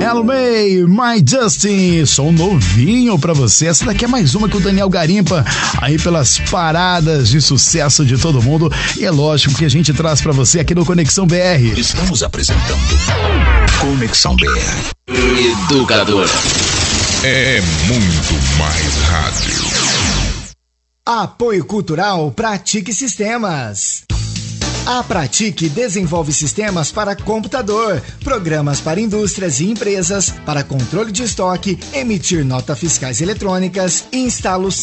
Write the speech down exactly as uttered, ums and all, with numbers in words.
Elo May, My Justin, som novinho pra você. Essa daqui é mais uma que o Daniel garimpa aí pelas paradas de sucesso de todo mundo. E é lógico que a gente traz pra você aqui no Conexão B R. Estamos apresentando Conexão B R Educadora. É muito mais rádio. Apoio Cultural Pratique Sistemas. A Pratique desenvolve sistemas para computador, programas para indústrias e empresas, para controle de estoque, emitir notas fiscais eletrônicas, instala